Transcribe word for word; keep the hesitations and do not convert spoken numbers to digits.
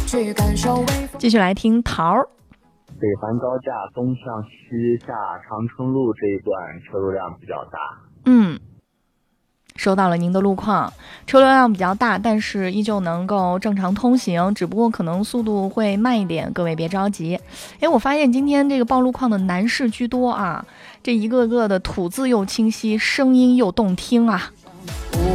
继续来听桃儿。 北环高架东向西下长春路这一段车流量比较大。 嗯，收到了您的路况，车流量比较大，但是依旧能够正常通行，只不过可能速度会慢一点，各位别着急。诶，我发现今天这个报路况的男士居多啊，这一个个的吐字又清晰，声音又动听啊。